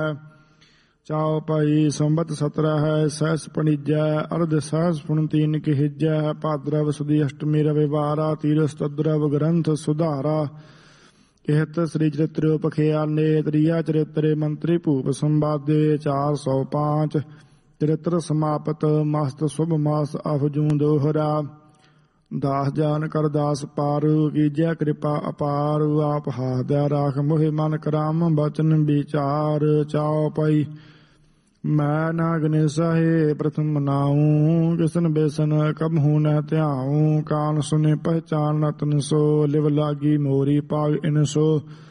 ਚਾਉ ਭਾਈ ਸੰਬਤ 17 ਹੈ ਸਹਿਸ ਪਣੀਜੈ ਅਰਧ ਸਹਿਸ ਪੁਨ ਤੀਨ ਕਿਹਿਜੈ ਭਾਦਰਵ ਸੁਦੀ ਅਸ਼ਟਮੀ ਰਵਿਵਾਰਾ ਤੀਰਸ ਤਦਰਵ ਗ੍ਰੰਥ ਸੁਧਾਰਾ ਕਹਿਤ ਸ੍ਰੀ ਚਰਿਤ੍ਰਿਓ ਪਖਿਆਨੇ ਤ੍ਰਿਆ ਚਰਿਤਰੇ ਮੰਤਰੀ ਭੂਪ ਸੰਵਾਦੇ 405 ਚਰਿਤ੍ਰ ਸਮਾਪਤ ਮਸਤ ਸੁਭ ਮਾਸ ਅਫਜੂ ਦੋਹਰਾ ਦਾਸ ਜਾਨ ਕਰ ਦਾਸ ਪਾਰ ਕੀਜੈ ਕਿਰਪਾ ਅਪਾਰ ਆਪ ਹਾਦਿਆ ਰਾਖ ਮੋਹਿ ਮਨ ਕਰਾਮ ਬਚਨ ਵਿਚਾਰ ਚਾਉ ਪਈ ਮੈਂ ਨਾ ਗਨੇਸਾਹੇ ਪ੍ਰਥਮ ਨਾਉ ਕਿਸਨ ਬੇਸਨ ਕਬਹੂ ਨ ਧਿਆਉ ਕਾਨ ਸੁਨੇ ਪਹਿਚਾਨ ਨਤਨ ਸੋ ਲਿਵ ਲਾਗੀ ਮੋਰੀ ਪਾਗ ਇਨ ਸੋ